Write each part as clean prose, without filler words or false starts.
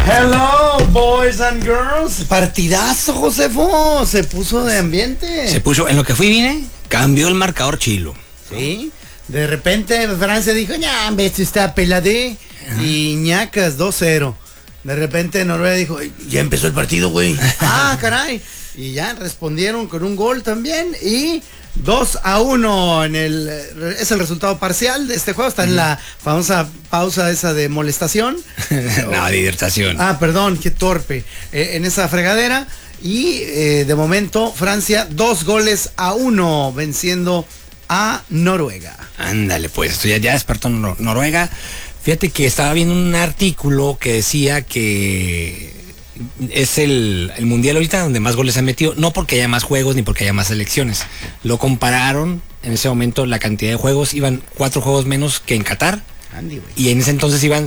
Hello, boys and girls. Partidazo, Josefo. Se puso de ambiente. Se puso, en lo que fui vine, cambió el marcador chilo. Sí. De repente Francia dijo, ya, esto está peladé. Y ñacas, 2-0. De repente Noruega dijo, ya empezó el partido, güey. Ah, caray. Y ya respondieron con un gol también. Y 2-1 es el resultado parcial de este juego. Está en la famosa pausa esa de molestación. No, de hidratación. Ah, perdón, qué torpe. En esa fregadera. Y de momento Francia 2-1 venciendo a Noruega. Ándale, pues, esto ya despertó Noruega. Fíjate que estaba viendo un artículo que decía que es el mundial ahorita donde más goles han metido, no porque haya más juegos ni porque haya más selecciones. Lo compararon, en ese momento la cantidad de juegos, iban 4 juegos menos que en Qatar. Andy, y en ese entonces iban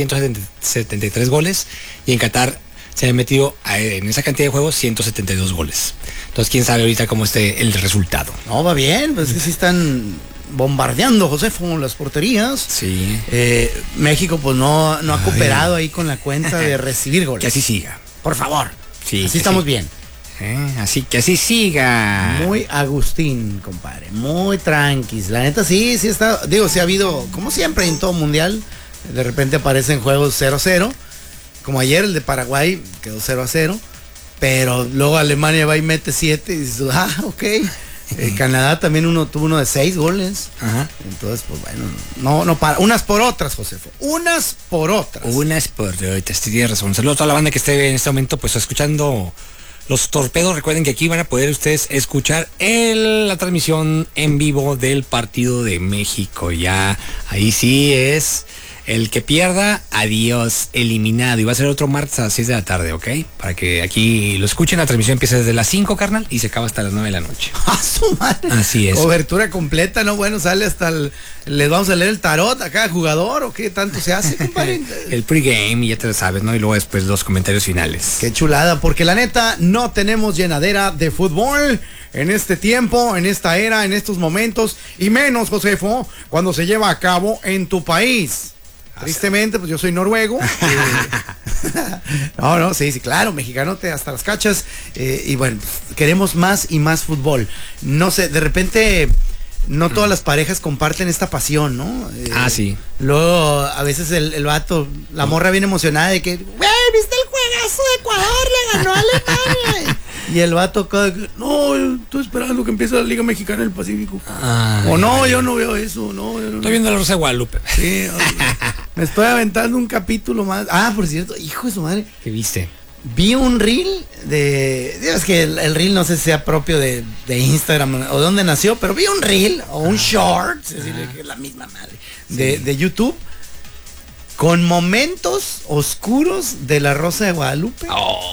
173 goles y en Qatar se habían metido en esa cantidad de juegos 172 goles. Entonces quién sabe ahorita cómo esté el resultado. No, va bien, pues es que sí están bombardeando, Josefo, las porterías. Sí. México pues no ha cooperado ahí con la cuenta de recibir goles. Que así siga. Por favor. Sí, así estamos bien. Así que así siga. Muy Agustín, compadre. Muy tranquis. La neta sí está. Digo, sí ha habido, como siempre en todo mundial, de repente aparecen juegos 0-0. Como ayer el de Paraguay quedó 0-0. Pero luego Alemania va y mete 7 y dices, ok. Canadá también tuvo uno de 6 goles. Ajá. Entonces, pues bueno, no para. Unas por otras, Josefo. Unas por otras. Unas por otras, tienes razón. Saludos a toda la banda que esté en este momento pues escuchando Los Torpedos. Recuerden que aquí van a poder ustedes escuchar la transmisión en vivo del partido de México. Ya ahí sí es el que pierda, adiós, eliminado. Y va a ser otro martes a las 6 de la tarde, ¿ok? Para que aquí lo escuchen. La transmisión empieza desde las 5, carnal, y se acaba hasta las 9 de la noche. ¡A su madre! Así es. Cobertura completa, ¿no? Bueno, sale hasta les vamos a leer el tarot a cada jugador, ¿o qué tanto se hace, compadre? El pregame, ya te lo sabes, ¿no? Y luego después los comentarios finales. Qué chulada, porque la neta, no tenemos llenadera de fútbol en este tiempo, en esta era, en estos momentos, y menos, Josefo, cuando se lleva a cabo en tu país. Tristemente, pues yo soy noruego. No, sí, claro, mexicanote hasta las cachas. Y bueno, queremos más y más fútbol. No sé, de repente, no todas las parejas comparten esta pasión, ¿no? Sí. Luego, a veces el vato, la morra bien emocionada de que, güey, ¿viste el juegazo de Ecuador? Le ganó a Alemania. Y el vato, no, estoy esperando que empiece la Liga Mexicana del Pacífico. Yo no veo eso, Estoy viendo la Rosa de Guadalupe. Sí, me estoy aventando un capítulo más. Por cierto, hijo de su madre. ¿Qué viste? Vi un reel es que el reel no sé si sea propio de Instagram o de dónde nació, pero vi un reel o un short, es decir, que es la misma madre, de YouTube, con momentos oscuros de la Rosa de Guadalupe.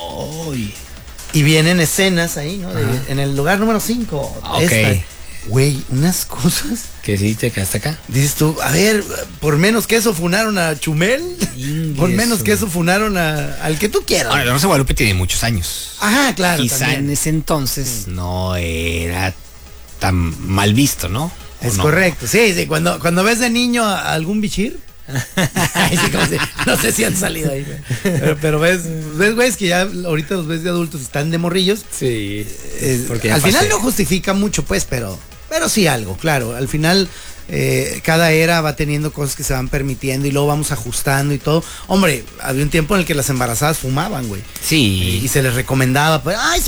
Y vienen escenas ahí, ¿no? En el lugar número 5. Ok. Güey, unas cosas. ¿Qué sí te quedaste acá? Dices tú, a ver, por menos que eso funaron a Chumel. Por menos que eso funaron al que tú quieras. Ahora, la Rosa de Guadalupe tiene muchos años. Ajá, claro. Quizá también. en ese entonces no era tan mal visto, ¿no? Es no? correcto. Sí, cuando ves de niño a algún bichir. No sé si han salido ahí. Pero ves, güeyes, que ya ahorita los ves de adultos y están de morrillos. Sí. Porque al final no justifica mucho, pues, pero sí algo, claro. Al final, cada era va teniendo cosas que se van permitiendo y luego vamos ajustando y todo. Hombre, había un tiempo en el que las embarazadas fumaban, güey. Sí. Y se les recomendaba, pues,